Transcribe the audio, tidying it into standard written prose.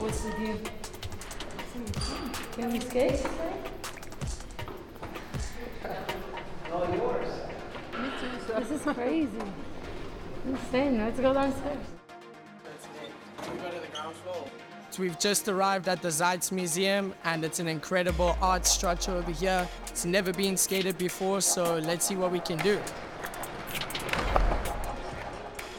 What's the view? Can we skate? All yours. This is crazy. Insane. Let's go downstairs. We go to the ground floor. So we've just arrived at the Zeitz Museum, and it's an incredible art structure over here. It's never been skated before, so let's see what we can do.